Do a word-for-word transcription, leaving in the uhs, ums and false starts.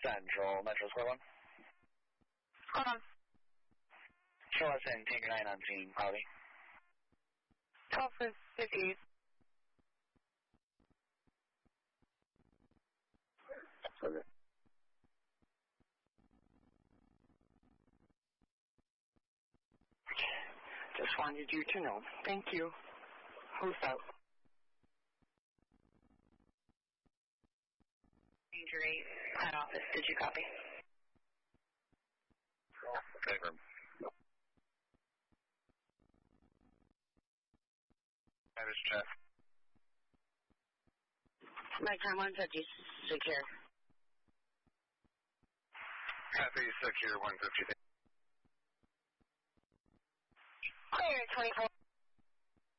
Central, Metro Square one. Hold on. Show us in, Tanker nine on scene, probably. twelve for fifty. Okay. Just wanted you to know. Thank you. Who's out? Danger eight, head office. Did you copy? Confirm. That is check. Nighttime one fifty, secure. Copy, secure one fifty. Clear, twenty-four.